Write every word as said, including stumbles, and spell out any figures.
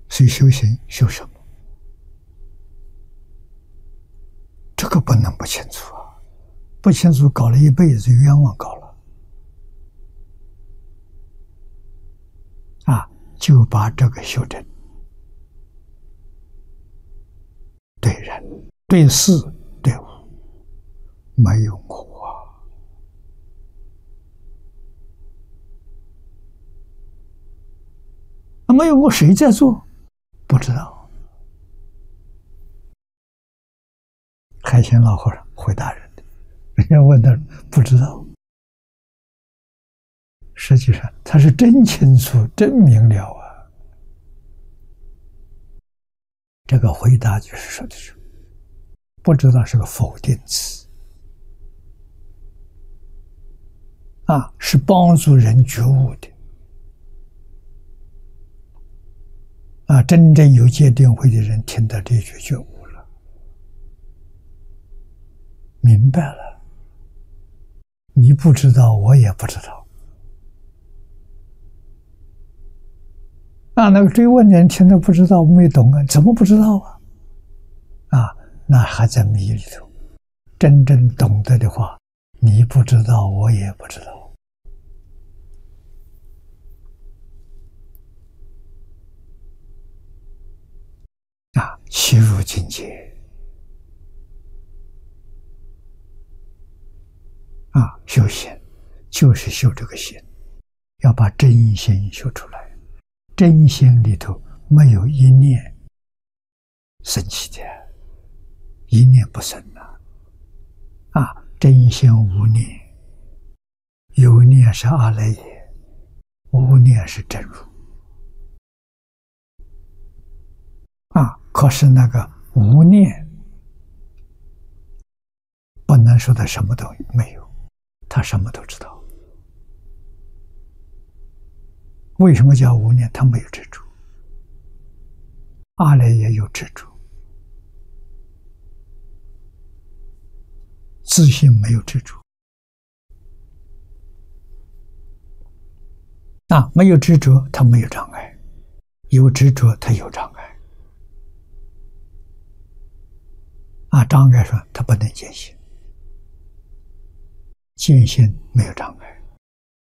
所以修行修什么？这个不能不清楚啊！不清楚，搞了一辈子冤枉搞了啊！就把这个修正，对人、对事、对物，没有我啊！没有我，谁在做？不知道。海鲜老和尚回答人的，人家问他不知道。实际上他是真清楚、真明了啊！这个回答就是说的是，不知道是个否定词啊，是帮助人觉悟的啊！真正有戒定慧的人听到这句觉悟了，明白了。你不知道，我也不知道。啊，那个追问的人听得不知道，没懂啊，怎么不知道啊？啊，那还在迷里头。真正懂得的话，你不知道，我也不知道。啊，契入境界。啊，修行就是修这个心，要把真心修出来。真心里头没有一念生起的，一念不生啊！啊，真心无念，有念是阿赖耶，无念是真如。啊，可是那个无念，不能说他什么都没有，他什么都知道。为什么叫无念？他没有执着。阿赖耶有执着，自信没有执着。啊，没有执着，他没有障碍；有执着，他有障碍。啊，障碍说他不能见性，见性没有障碍。